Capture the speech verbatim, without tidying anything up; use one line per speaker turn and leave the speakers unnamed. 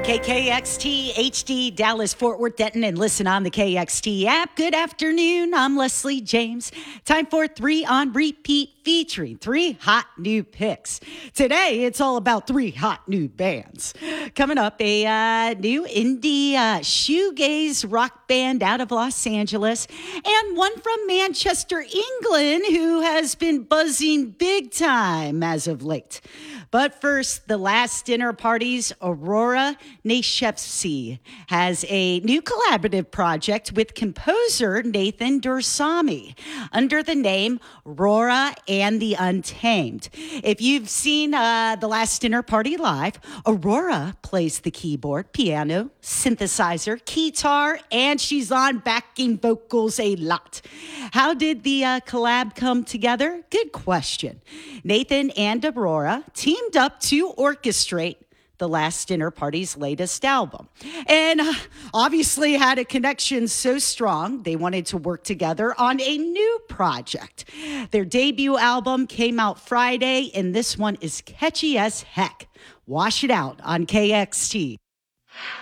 K K X T H D Dallas, Fort Worth, Denton, and listen on the K X T app. Good afternoon. I'm Leslie James. Time for three on repeat featuring three hot new picks. Today, it's all about three hot new bands. Coming up, a uh, new indie uh, shoegaze rock band out of Los Angeles, and one from Manchester, England, who has been buzzing big time as of late. But first, the last dinner party's Aurora Nashevsky has a new collaborative project with composer Nathan Dursamy under the name Aurora and the Untamed. If you've seen uh, the last dinner party live, Aurora plays the keyboard, piano, synthesizer, guitar, and she's on backing vocals a lot. How did the uh, collab come together? Good question. Nathan and Aurora teamed up to orchestrate the last dinner party's latest album. And uh, obviously had a connection so strong, they wanted to work together on a new project. Their debut album came out Friday, and this one is catchy as heck. Wash it out on K X T.